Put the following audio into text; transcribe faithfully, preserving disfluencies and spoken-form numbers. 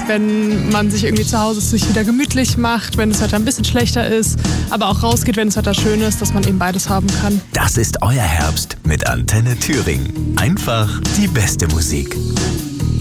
wenn man sich irgendwie zu Hause sich wieder gemütlich macht, wenn das Wetter ein bisschen schlechter ist, aber auch rausgeht, wenn das Wetter schön ist, dass man eben beides haben kann. Das ist euer Herbst mit Antenne Thüringen. Einfach die beste Musik.